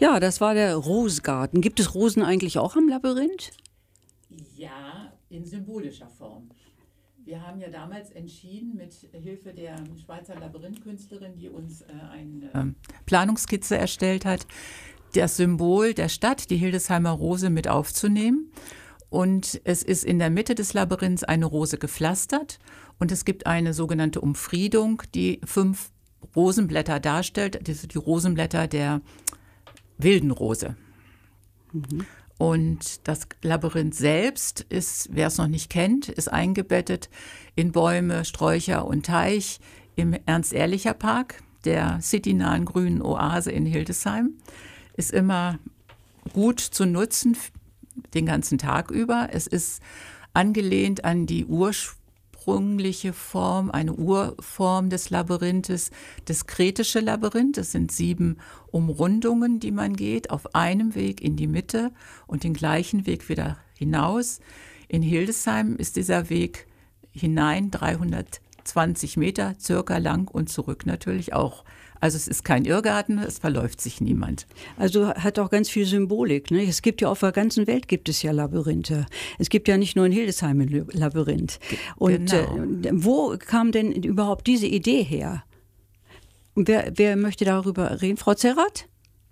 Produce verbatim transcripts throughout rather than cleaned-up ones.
Ja, das war der Rosegarten. Gibt es Rosen eigentlich auch am Labyrinth? Ja, in symbolischer Form. Wir haben ja damals entschieden, mit Hilfe der Schweizer Labyrinthkünstlerin, die uns äh, eine Planungskizze erstellt hat, das Symbol der Stadt, die Hildesheimer Rose, mit aufzunehmen. Und es ist in der Mitte des Labyrinths eine Rose gepflastert und es gibt eine sogenannte Umfriedung, die fünf Rosenblätter darstellt. Das sind die Rosenblätter der wilden Rose. Mhm. Und das Labyrinth selbst ist, wer es noch nicht kennt, ist eingebettet in Bäume, Sträucher und Teich im Ernst-Ehrlicher-Park, der citynahen grünen Oase in Hildesheim. Ist immer gut zu nutzen, den ganzen Tag über. Es ist angelehnt an die ursprüngliche Form, eine Urform des Labyrinthes, das kretische Labyrinth. Es sind sieben Umrundungen, die man geht, auf einem Weg in die Mitte und den gleichen Weg wieder hinaus. In Hildesheim ist dieser Weg hinein dreihundertzwanzig Meter circa lang und zurück natürlich auch. Also es ist kein Irrgarten, es verläuft sich niemand. Also hat auch ganz viel Symbolik. Ne? Es gibt ja auf der ganzen Welt gibt es ja Labyrinthe. Es gibt ja nicht nur in Hildesheim ein Labyrinth. Und genau. äh, wo kam denn überhaupt diese Idee her? Wer, wer möchte darüber reden? Frau Zerrath?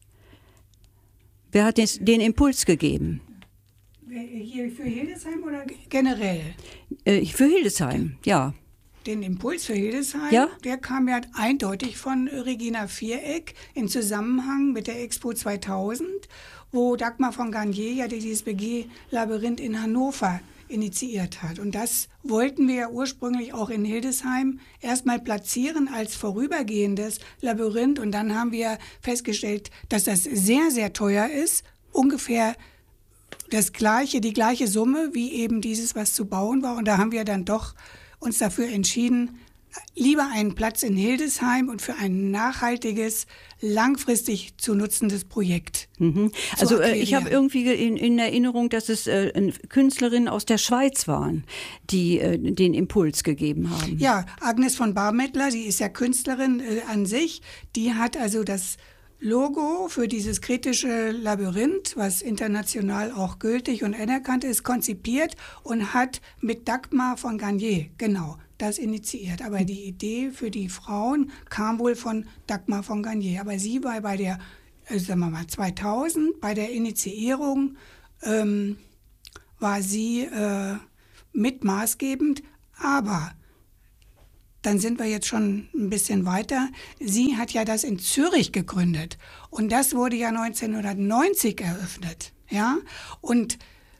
Wer hat den, den Impuls gegeben? Hier für Hildesheim oder generell? Äh, für Hildesheim, ja. Den Impuls für Hildesheim, ja? der kam ja eindeutig von Regina Viereck in Zusammenhang mit der Expo zweitausend, wo Dagmar von Garnier ja dieses B G-Labyrinth in Hannover initiiert hat. Und das wollten wir ja ursprünglich auch in Hildesheim erstmal platzieren als vorübergehendes Labyrinth. Und dann haben wir festgestellt, dass das sehr, sehr teuer ist, ungefähr das gleiche, die gleiche Summe wie eben dieses, was zu bauen war. Und da haben wir dann doch uns dafür entschieden, lieber einen Platz in Hildesheim und für ein nachhaltiges, langfristig zu nutzendes Projekt. Mhm. Also äh, ich habe irgendwie in, in Erinnerung, dass es äh, Künstlerinnen aus der Schweiz waren, die äh, den Impuls gegeben haben. Ja, Agnes von Barmettler, die ist ja Künstlerin äh, an sich, die hat also das Logo für dieses kritische Labyrinth, was international auch gültig und anerkannt ist, konzipiert und hat mit Dagmar von Garnier, genau, das initiiert. Aber die Idee für die Frauen kam wohl von Dagmar von Garnier. Aber sie war bei der, äh, sagen wir mal, zweitausend, bei der Initiierung ähm, war sie äh, mit maßgebend, aber dann sind wir jetzt schon ein bisschen weiter. Sie hat ja das in Zürich gegründet und das wurde ja neunzehnhundertneunzig eröffnet. Ja? Und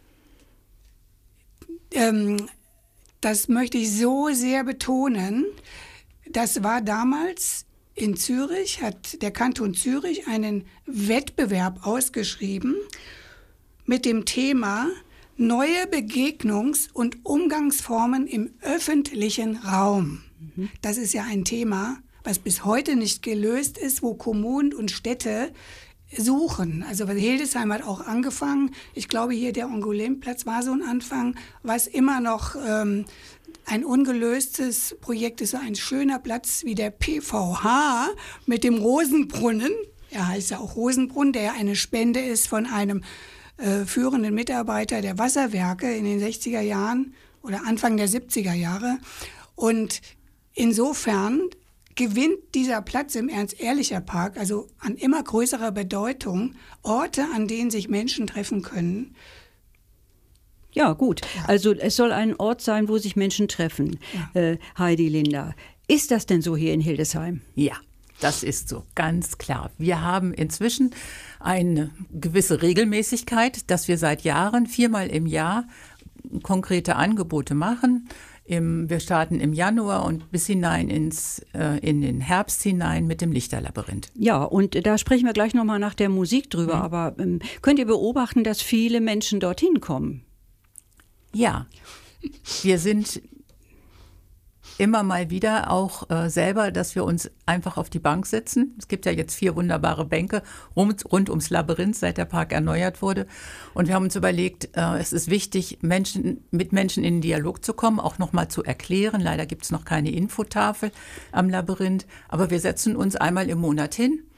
ähm, das möchte ich so sehr betonen. Das war damals in Zürich, hat der Kanton Zürich einen Wettbewerb ausgeschrieben mit dem Thema neue Begegnungs- und Umgangsformen im öffentlichen Raum. Das ist ja ein Thema, was bis heute nicht gelöst ist, wo Kommunen und Städte suchen. Also Hildesheim hat auch angefangen. Ich glaube, hier der Angoulême-Platz war so ein Anfang, was immer noch ähm, ein ungelöstes Projekt ist. So ein schöner Platz wie der P V H mit dem Rosenbrunnen. Er heißt ja auch Rosenbrunnen, der eine Spende ist von einem äh, führenden Mitarbeiter der Wasserwerke in den sechziger Jahren oder Anfang der siebziger Jahre. Und insofern gewinnt dieser Platz im Ernst-Ehrlicher-Park, also an immer größerer Bedeutung, Orte, an denen sich Menschen treffen können. Ja, gut. Ja. Also es soll ein Ort sein, wo sich Menschen treffen. Ja. Äh, Heidi Linder, ist das denn so hier in Hildesheim? Ja, das ist so, ganz klar. Wir haben inzwischen eine gewisse Regelmäßigkeit, dass wir seit Jahren viermal im Jahr konkrete Angebote machen. Im, wir starten im Januar und bis hinein ins, äh, in den Herbst hinein mit dem Lichterlabyrinth. Ja, und da sprechen wir gleich nochmal nach der Musik drüber. Mhm. Aber ähm, könnt ihr beobachten, dass viele Menschen dorthin kommen? Ja, wir sind immer mal wieder auch äh, selber, dass wir uns einfach auf die Bank setzen. Es gibt ja jetzt vier wunderbare Bänke rund, rund ums Labyrinth, seit der Park erneuert wurde. Und wir haben uns überlegt, äh, es ist wichtig, Menschen, mit Menschen in den Dialog zu kommen, auch nochmal zu erklären. Leider gibt es noch keine Infotafel am Labyrinth, aber wir setzen uns einmal im Monat hin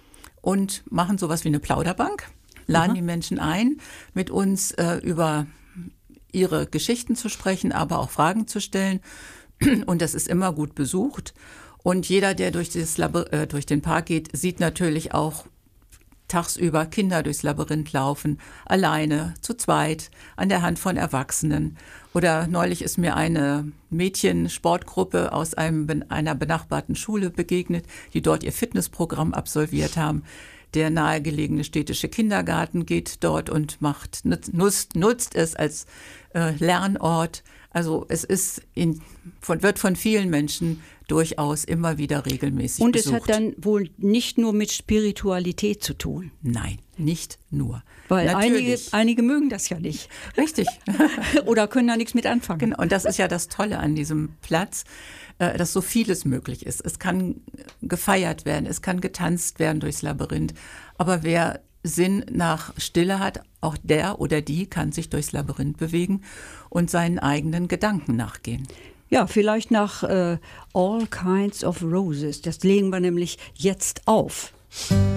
und machen sowas wie eine Plauderbank, laden Aha. die Menschen ein, mit uns äh, über ihre Geschichten zu sprechen, aber auch Fragen zu stellen. Und das ist immer gut besucht. Und jeder, der durch, das Labor- äh, durch den Park geht, sieht natürlich auch tagsüber Kinder durchs Labyrinth laufen, alleine, zu zweit, an der Hand von Erwachsenen. Oder neulich ist mir eine Mädchensportgruppe aus einem, einer benachbarten Schule begegnet, die dort ihr Fitnessprogramm absolviert haben. Der nahegelegene städtische Kindergarten geht dort und macht, nutzt, nutzt es als äh, Lernort. Also es ist in, von, wird von vielen Menschen durchaus immer wieder regelmäßig Und besucht. es hat dann wohl nicht nur mit Spiritualität zu tun. Nein, nicht nur. Weil einige, einige mögen das ja nicht. Richtig. Oder können da nichts mit anfangen. Genau, und das ist ja das Tolle an diesem Platz, äh, dass so vieles möglich ist. Es kann gefeiert werden, es kann getanzt werden durchs Labyrinth. Aber wer Sinn nach Stille hat, auch der oder die kann sich durchs Labyrinth bewegen und seinen eigenen Gedanken nachgehen. Ja, vielleicht nach äh, All Kinds of Roses. Das legen wir nämlich jetzt auf.